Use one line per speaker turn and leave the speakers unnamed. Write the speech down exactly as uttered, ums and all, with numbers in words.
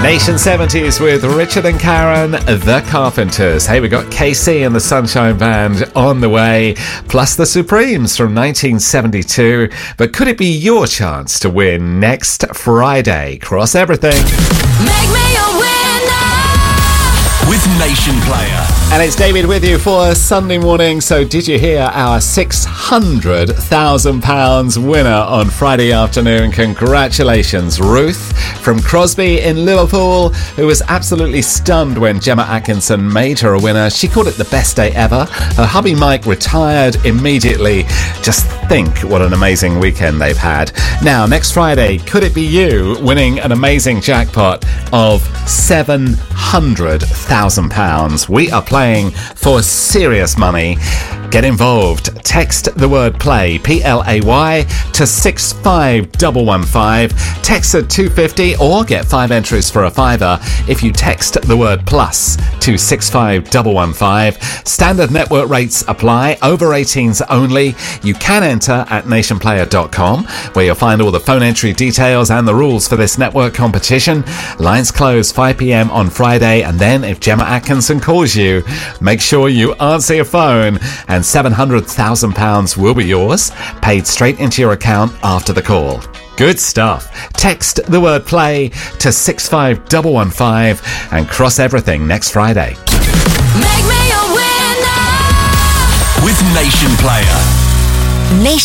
Nation seventies with Richard and Karen, The Carpenters. Hey, we got K C and the Sunshine Band on the way, plus the Supremes from nineteen seventy-two. But could it be your chance to win next Friday? Cross everything.
Make me a winner
with Nation Player.
And it's David with you for Sunday morning. So did you hear our six hundred thousand pounds winner on Friday afternoon? Congratulations, Ruth from Crosby in Liverpool, who was absolutely stunned when Gemma Atkinson made her a winner. She called it the best day ever. Her hubby Mike retired immediately. Just think what an amazing weekend they've had. Now, next Friday, could it be you winning an amazing jackpot of seven hundred thousand pounds? We are playing for serious money. Get involved. Text the word play, P L A Y, to six five one one five. Text at two fifty or get five entries for a fiver if you text the word plus to six five one one five. Standard network rates apply. Over eighteens only. You can enter at nation player dot com, where you'll find all the phone entry details and the rules for this network competition. Lines close five p.m. on Friday, and then if Gemma Atkinson calls you, make sure you answer your phone, and seven hundred thousand pounds will be yours, paid straight into your account after the call. Good stuff. Text the word play to six five one one five and cross everything next Friday.
Make me a winner
with Nation Player.
Nation